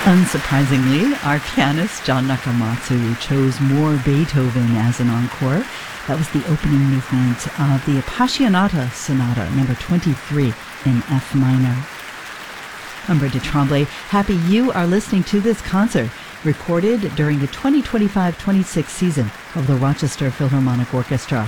Unsurprisingly, our pianist John Nakamatsu chose more Beethoven as an encore. That was the opening movement of the Appassionata Sonata, number 23 in F minor. I'm Brenda Tremblay. Happy you are listening to this concert, recorded during the 2025-26 season of the Rochester Philharmonic Orchestra.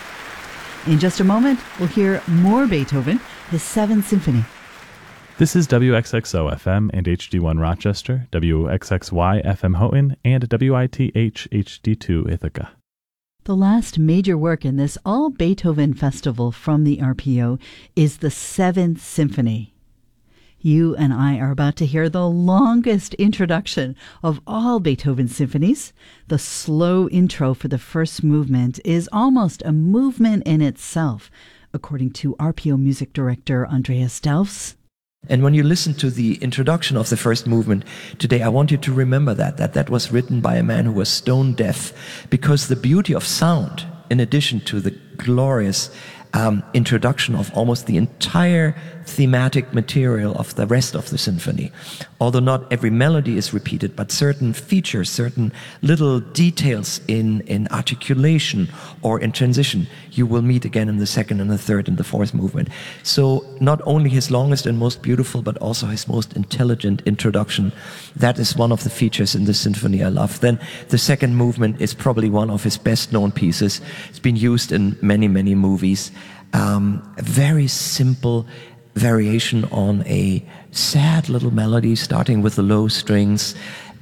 In just a moment, we'll hear more Beethoven, his Seventh Symphony. This is WXXO FM and HD1 Rochester, WXXY FM Houghton, and WITH HD2 Ithaca. The last major work in this all-Beethoven festival from the RPO is the Seventh Symphony. You and I are about to hear the longest introduction of all Beethoven symphonies. The slow intro for the first movement is almost a movement in itself, according to RPO music director Andreas Delfs. And when you listen to the introduction of the first movement today, I want you to remember that was written by a man who was stone deaf, because the beauty of sound, in addition to the glorious introduction of almost the entire thematic material of the rest of the symphony. Although not every melody is repeated, but certain features, certain little details in articulation or in transition, you will meet again in the second and the third and the fourth movement. So not only his longest and most beautiful, but also his most intelligent introduction. That is one of the features in the symphony I love. Then the second movement is probably one of his best known pieces. It's been used in many, many movies. A very simple variation on a sad little melody starting with the low strings.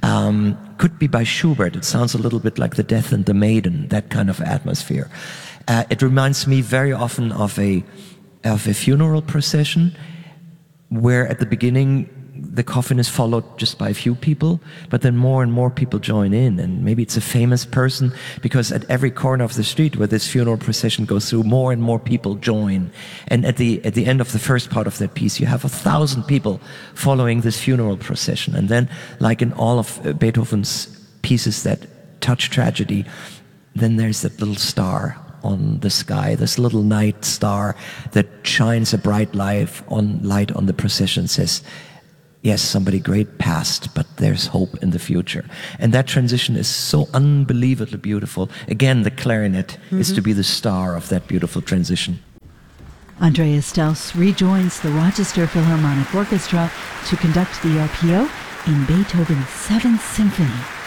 Could be by Schubert. It sounds a little bit like The Death and the Maiden, that kind of atmosphere. It reminds me very often of a funeral procession, where at the beginning the coffin is followed just by a few people, but then more and more people join in, and maybe it's a famous person, because at every corner of the street where this funeral procession goes through, more and more people join. And at the end of the first part of that piece, you have 1,000 people following this funeral procession. And then, like in all of Beethoven's pieces that touch tragedy, then there's that little star on the sky, this little night star that shines a bright light on the procession, says, yes, somebody great passed, but there's hope in the future. And that transition is so unbelievably beautiful. Again, the clarinet is to be the star of that beautiful transition. Andreas Delfs rejoins the Rochester Philharmonic Orchestra to conduct the RPO in Beethoven's Seventh Symphony.